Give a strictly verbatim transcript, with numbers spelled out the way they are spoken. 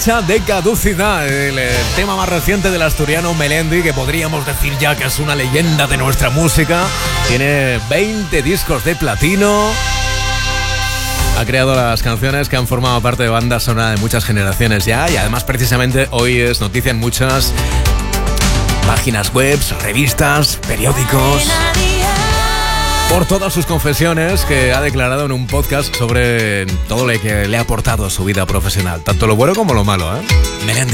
fecha de caducidad. El, el tema más reciente del asturiano Melendi, que podríamos decir ya que es una leyenda de nuestra música. Tiene veinte discos de platino. Ha creado las canciones que han formado parte de banda sonora de muchas generaciones ya. Y además precisamente hoy es noticia en muchas páginas web, revistas, periódicos, por todas sus confesiones que ha declarado en un podcast sobre todo lo que le ha aportado a su vida profesional, tanto lo bueno como lo malo, ¿eh? Melendi.